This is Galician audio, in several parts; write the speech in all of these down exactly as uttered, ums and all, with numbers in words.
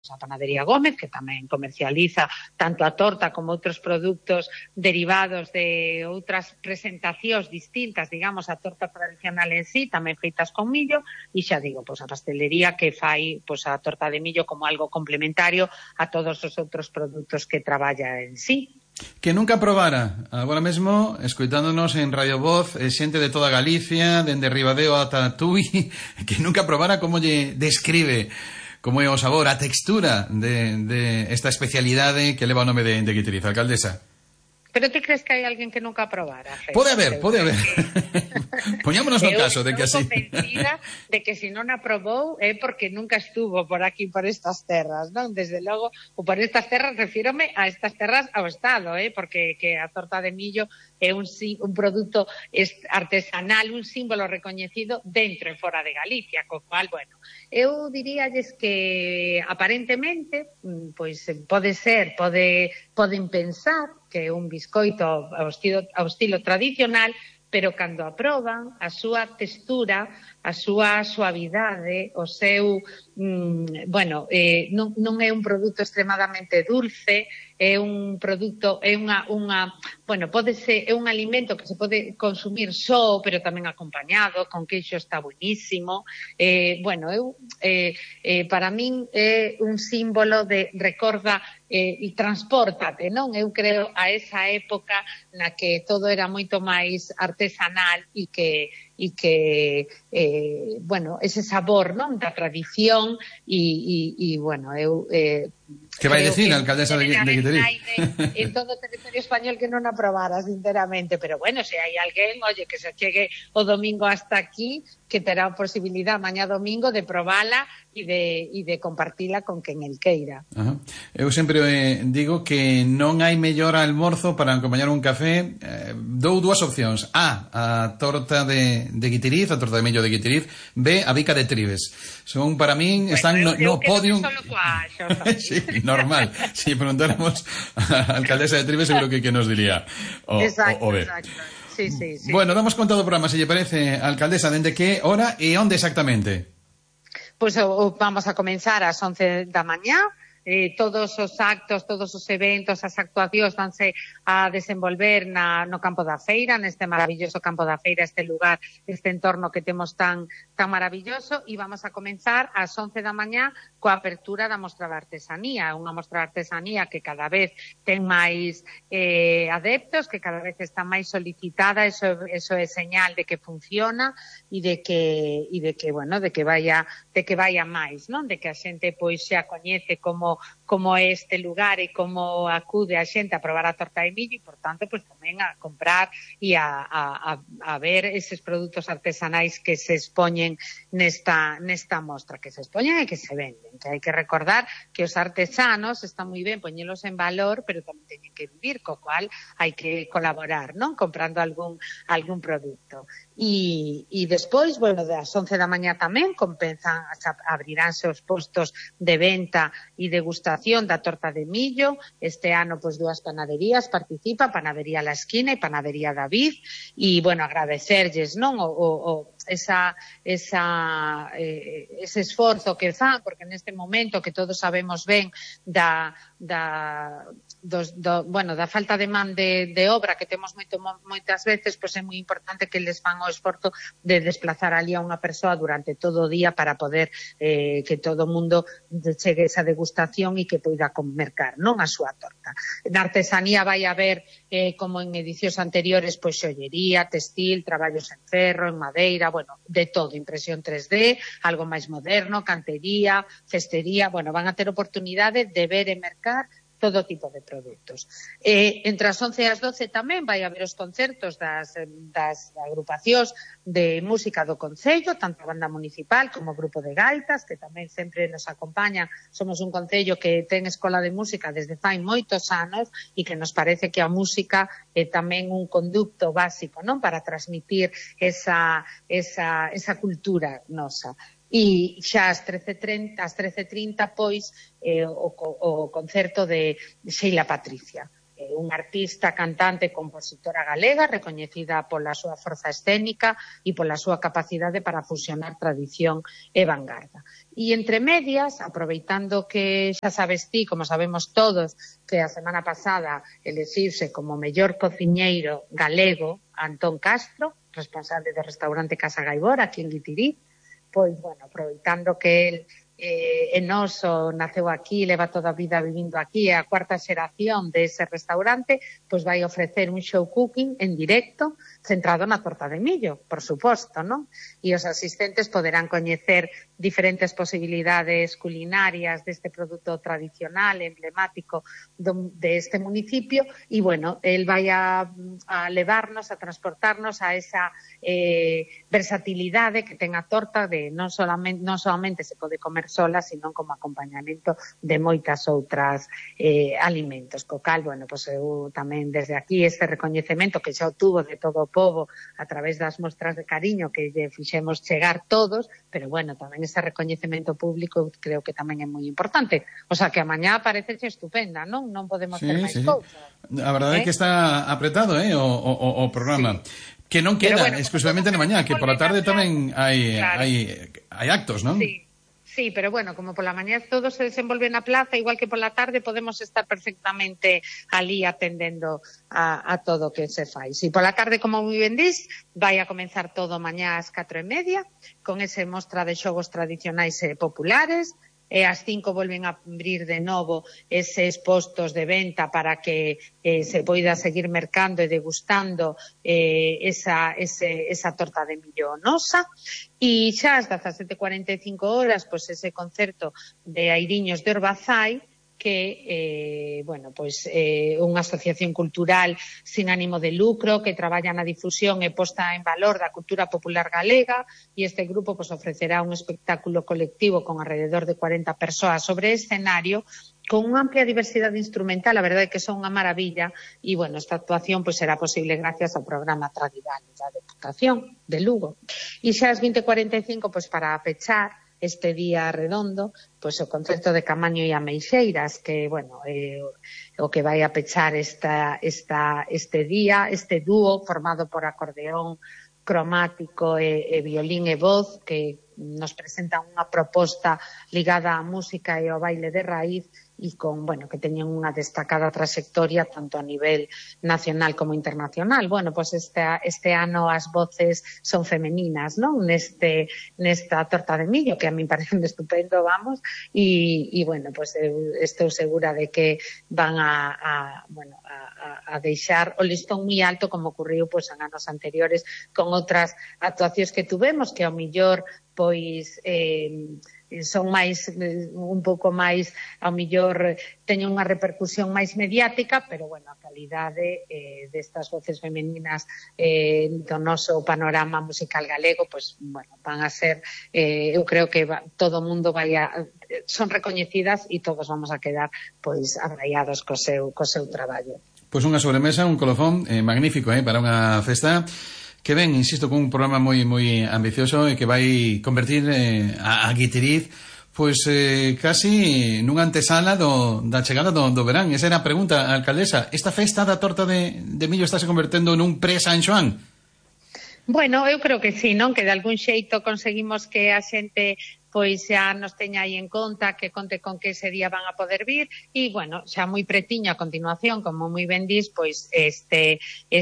a Panadería Gómez, que tamén comercializa tanto a torta como outros produtos derivados de outras presentacións distintas, digamos, a torta tradicional en sí, tamén feitas con millo, e xa digo, pois a pastelería que fai pois a torta de millo como algo complementario a todos os outros produtos que traballa en sí. Que nunca probara, agora mesmo, escoitándonos en Radio Voz, xente de toda Galicia, dende Ribadeo ata Tui, que nunca probara como lle describe como é o sabor, a textura de, de esta especialidade que leva o nome de, de Guitiriz. Alcaldesa. Pero ti crees que hai alguén que nunca probara? Pode haber, pode haber. Poñámonos no caso de que así. Eu estou convencida de que se non aprobou é porque nunca estuvo por aquí, por estas terras, non? Desde logo, ou por estas terras, refírome a estas terras ao Estado, eh? Porque que a torta de millo é un, un produto artesanal, un símbolo recoñecido dentro e fora de Galicia, co cual, bueno, eu diríalles que aparentemente, pois pode ser, pode, poden pensar que é un biscoito ao estilo, ao estilo tradicional, pero cando aproban a súa textura, a súa suavidade, o seu, mm, bueno, eh, non, non é un produto extremadamente dulce, é un produto, é unha, unha, bueno, pode ser, é un alimento que se pode consumir só, pero tamén acompañado, con queixo está buenísimo. Eh, bueno, eu, eh, eh, para min é un símbolo de recorda eh, e transpórtate, non? Eu creo a esa época na que todo era moito máis artesanal e que e que, eh, bueno, ese sabor, non? Da tradición e, e, e bueno, eu... Eh, que vai dicir a alcaldesa de, de Guitiriz? En todo o territorio español que non aprobara, sinceramente, pero bueno, se hai alguén, oye, que se chegue o domingo hasta aquí, que terá a posibilidad mañá domingo de probala e de, e de compartila con quen el queira. Ajá. Eu sempre eh, digo que non hai mellor almorzo para acompañar un café. Eh, dou dúas opcións: A, a torta de, de Guitiriz, a torta de millo de Guitiriz; B, a bica de Tribes. Son, para min, bueno, están no, no podium. Sí, normal. Si preguntáramos a la alcaldesa de Tribes, seguro que, que nos diría o, exacto, o, o B. Exacto. Sí, sí, sí. Bueno, damos conta do programa, se lle parece, alcaldesa, dende que hora e onde exactamente? Pois pues, vamos a comenzar ás once da mañá. Eh, todos os actos, todos os eventos, as actuacións vanse a desenvolver na, no campo da feira, neste maravilloso campo da feira, este lugar, este entorno que temos tan, tan maravilloso, e vamos a comenzar ás once da mañá coa apertura da mostra de artesanía, unha mostra de artesanía que cada vez ten máis eh, adeptos, que cada vez está máis solicitada, eso, eso é señal de que funciona e de que, e de que, bueno, de que vaya, de que vaya máis, non? De que a xente pois xa coñece como como é este lugar e como acude a xente a probar a torta de millo e, por tanto, pues, tamén a comprar e a, a, a ver eses produtos artesanais que se expoñen nesta, nesta mostra, que se expoñen e que se venden. Que hai que recordar que os artesanos están moi ben poñelos en valor, pero tamén teñen que vivir, co cual hai que colaborar, non? Comprando algún, algún produto. E, e despois, bueno, das once da mañá tamén compenzan, abriránse os postos de venta e degustación da torta de millo. Este ano, pois, dúas panaderías participa, Panadería La Esquina e Panadería David, e, bueno, agradecerlles, non, o, o, o esa, esa, eh, ese esforzo que fan, porque neste momento que todos sabemos ben da, da, dos, do, bueno, da falta de man de, de obra que temos moito, moitas veces, pois é moi importante que les fan o esforzo de desplazar ali a unha persoa durante todo o día para poder eh, que todo o mundo chegue esa degustación e que poida mercar, non, a súa torta. Na artesanía vai haber, eh, como en edicións anteriores, pois xollería, textil, traballos en ferro, en madeira, bueno, de todo, impresión tres D, algo máis moderno, cantería, cestería, bueno, van a ter oportunidade de ver e mercar todo tipo de produtos. Eh, entre as once e as doce tamén vai haber os concertos das, das agrupacións de música do Concello, tanto a banda municipal como o grupo de gaitas, que tamén sempre nos acompañan. Somos un concello que ten escola de música desde fai moitos anos e que nos parece que a música é tamén un conducto básico, non, para transmitir esa, esa, esa cultura nosa. E xa ás trece e trinta, pois, eh, o, o concerto de Sheila Patricia. unha artista, cantante e compositora galega recoñecida pola súa forza escénica e pola súa capacidade para fusionar tradición e vanguarda. E entre medias, aproveitando que xa sabes ti, como sabemos todos, que a semana pasada elexirse como mellor cociñeiro galego Antón Castro, responsable do restaurante Casa Gaibor aquí en Guitiriz, pois, bueno, aproveitando que el eh, é noso, naceu aquí, leva toda a vida vivindo aquí, é a cuarta xeración dese restaurante, pois vai ofrecer un show cooking en directo, centrado na torta de millo, por suposto, non? E os asistentes poderán coñecer diferentes posibilidades culinarias deste produto tradicional, emblemático do, de este municipio, e, bueno, el vai a, a levarnos, a transportarnos a esa eh, versatilidade que ten a torta de non solamente, non solamente se pode comer sola, sino como acompañamento de moitas outras eh, alimentos. Co cal, bueno, pues eu tamén desde aquí este recoñecemento que xa obtuvo de todo o pobo a través das mostras de cariño que lle fixemos chegar todos, pero bueno, tamén ese recoñecemento público creo que tamén é moi importante. O sea, que a mañá parece estupenda, non? Non podemos sí, ter máis sí. cousas. A verdade é ¿Eh? que está apretado, eh, o, o, o programa. Sí. Que non queda bueno, exclusivamente na mañá, que pola tarde tamén hai, claro. hai, hai actos, non? Sí. Sí, pero bueno, como pola mañá todo se desenvolve na plaza, igual que pola tarde podemos estar perfectamente ali atendendo a, a todo o que se fai. Si pola tarde, como moi ben dís, vai a comenzar todo mañá ás catro e media, con ese mostra de xogos tradicionais e populares, e ás cinco volven a abrir de novo eses postos de venta para que eh, se poida seguir mercando e degustando eh, esa, ese, esa torta de millo nosa. E xa ás dezasete e cuarenta e cinco horas, pois ese concerto de Airiños de Orbazai, que, eh, bueno, pois, eh, unha asociación cultural sin ánimo de lucro que traballa na difusión e posta en valor da cultura popular galega, e este grupo pois, ofrecerá un espectáculo colectivo con alrededor de cuarenta persoas sobre escenario, con unha amplia diversidade instrumental, a verdade é que son unha maravilla, e, bueno, esta actuación pois, será posible gracias ao programa Tradival da Deputación de Lugo. E xa ás vinte e cuarenta e cinco, pois, para pechar este día redondo, pois o concerto de Camaño e Ameixeiras, que, bueno, é o que vai a pechar esta, esta, este día, este dúo formado por acordeón cromático e, e violín e voz, que nos presentan unha proposta ligada á música e ao baile de raíz, e con, bueno, que teñen unha destacada trayectoria tanto a nivel nacional como internacional. Bueno, pues este, este ano as voces son femeninas, non? Neste, nesta torta de millo, que a mí parece estupendo, vamos, e, e bueno, pues eu estou segura de que van a, a bueno, a, a deixar o listón moi alto, como ocurriu pues, en anos anteriores con outras actuacións que tuvemos, que ao millor pois eh, son máis un pouco máis ao millor teñen unha repercusión máis mediática, pero bueno, a calidade eh, destas voces femeninas eh, do noso panorama musical galego, pois bueno, van a ser eh, eu creo que va, todo o mundo vai a son recoñecidas e todos vamos a quedar pois abraiados co seu, co seu traballo. Pois unha sobremesa, un colofón eh, magnífico eh, para unha festa que ven, insisto, con un programa moi moi ambicioso e que vai convertir eh, a, a Guitiriz pois eh, casi nunha antesala do, da chegada do, do verán. Esa era a pregunta, alcaldesa. Esta festa da torta de, de millo está se convertendo nun pre-San Xoán? Bueno, eu creo que sí, non? Que de algún xeito conseguimos que a xente pois xa nos teña aí en conta, que conte con que ese día van a poder vir, e, bueno, xa moi pretiño a continuación, como moi ben dís, pois este,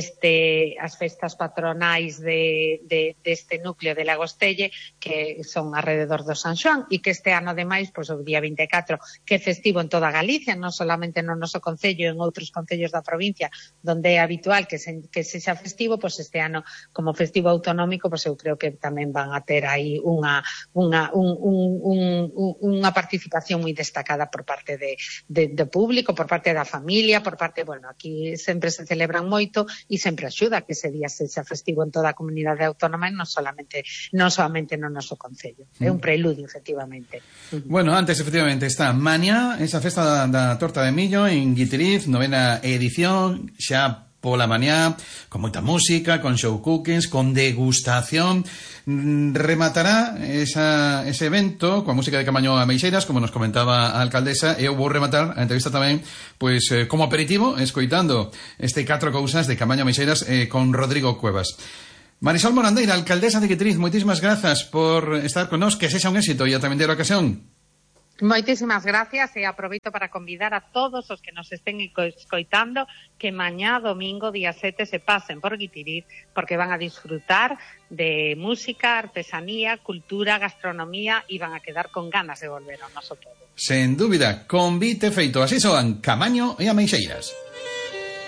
este, as festas patronais de, de, deste núcleo de Lagostelle, que son alrededor do San Xoán, e que este ano, ademais, pois o día vinte e catro, que é festivo en toda Galicia, non solamente no noso concello, en outros concellos da provincia, donde é habitual que se, que sexa festivo, pois este ano, como festivo autonómico, pois eu creo que tamén van a ter aí unha, unha, un Un, un, unha participación moi destacada por parte de, de, de público, por parte da familia, por parte, bueno, aquí sempre se celebran moito e sempre axuda que ese día sexa festivo en toda a comunidade autónoma e non solamente, non solamente no noso concello. Mm. É un preludio, efectivamente. Bueno, antes, efectivamente, está mañá esa festa da, da torta de millo en Guitiriz, novena edición, xa pola mañá, con moita música, con show cookings, con degustación. Rematará esa, ese evento coa música de Camaño Ameixeiras, como nos comentaba a alcaldesa, e eu vou rematar a entrevista tamén pois eh, como aperitivo, escoitando este catro cousas de Camaño Ameixeiras eh, con Rodrigo Cuevas. Marisol Morandeira, alcaldesa de Guitiriz, moitísimas grazas por estar con nós, que sexa un éxito e a tamén de ocasión. Moitísimas gracias e aproveito para convidar a todos os que nos estén escoitando que mañá domingo día sete se pasen por Guitiriz porque van a disfrutar de música, artesanía, cultura, gastronomía e van a quedar con ganas de volver ao noso pobo. Sen dúbida, convite feito, así soan Camaño e Ameixeiras.